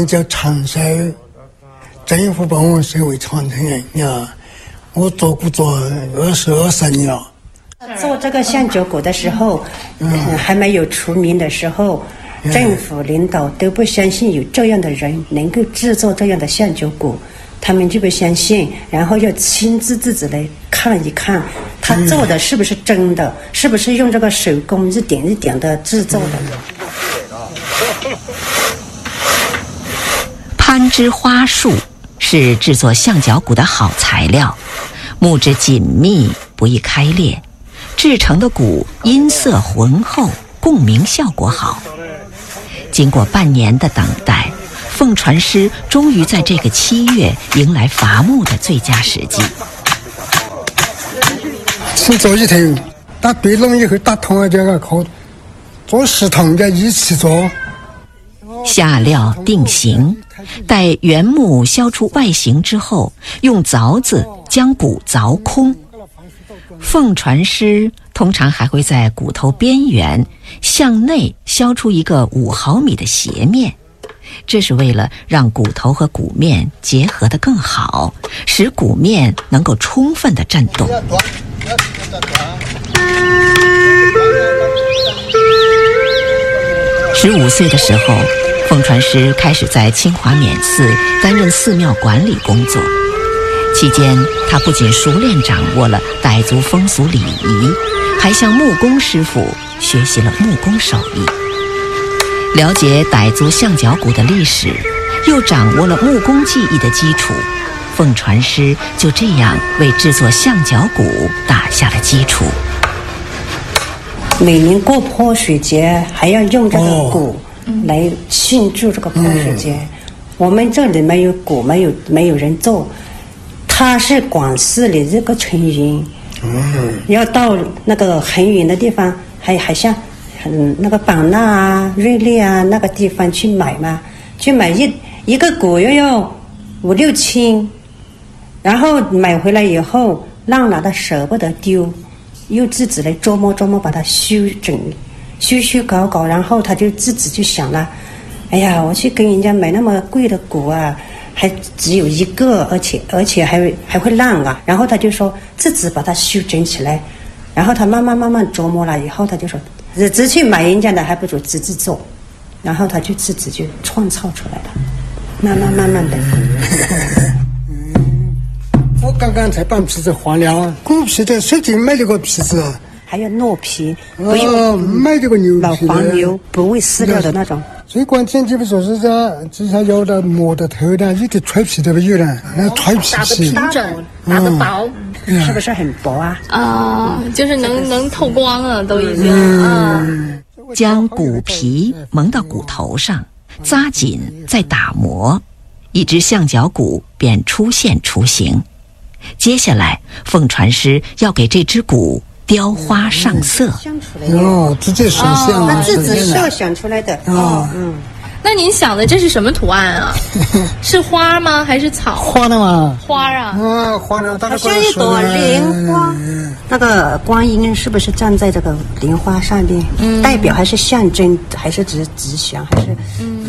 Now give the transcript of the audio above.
叫长寿，政府帮我视为传承人呀。我做过23年了。 做这个象脚鼓的时候，还没有出名的时候，政府领导都不相信有这样的人能够制作这样的象脚鼓，他们就不相信，然后要亲自自己来看一看，他做的是不是真的，是不是用这个手工一点一点的制作的。 攀枝花树是制作象脚鼓的好材料，木质紧密，不易开裂，制成的鼓音色浑厚，共鸣效果好。经过半年的等待，凤传师终于在这个7月迎来伐木的最佳时机。 先做一头，打对拢以后打通了这个壳，做10桶就一起做。 下料定型，待原木削出外形之后，用凿子将鼓凿空。凤传师通常还会在骨头边缘向内削出一个5毫米的斜面，这是为了让骨头和鼓面结合得更好，使鼓面能够充分地震动。15岁的时候，凤传师开始在清华勉寺担任寺庙管理工作。期间，他不仅熟练掌握了傣族风俗礼仪，还向木工师傅学习了木工手艺。了解傣族象脚鼓的历史，又掌握了木工技艺的基础，凤传师就这样为制作象脚鼓打下了基础。 每年过泼水节还要用这个鼓来庆祝这个泼水节。我们这里没有鼓，没有人做。他是广西的这个成员，要到那个很远的地方，还像那个版纳啊、瑞丽啊那个地方去买嘛，去买一个鼓要5、6千，然后买回来以后，让拿的舍不得丢，又自己来琢磨把它修搞，然后他就自己就想了，哎呀，我去跟人家买那么贵的鼓啊。还只有一个，而且还会烂啊！然后他就说自己把它修整起来，然后他慢慢琢磨了以后，他就说只去买人家的还不如自己做，然后他就自己就创造出来了，慢慢的。 我刚刚才把皮子换了，鼓皮的随便买了个皮子， 还有糯皮， 买这个牛皮， 老黄牛不会撕掉的那种。 最关键就是说是这至少要的磨的头的，有点脆皮的没有了，那脆皮打得平整，打得薄， 是不是很薄啊？ 就是能透光了，都已经将鼓皮蒙到骨头上，扎紧再打磨，一只象脚鼓便出现雏形。接下来，凤传师要给这只鼓雕花上色。 直接手像他自己设想出来的。 那您想的这是什么图案啊？是花吗？还是草？ 花的嘛。 花啊。 花的， 好像一朵莲花。那个观音是不是站在这个莲花上面？代表还是象征，还是只是吉祥，还是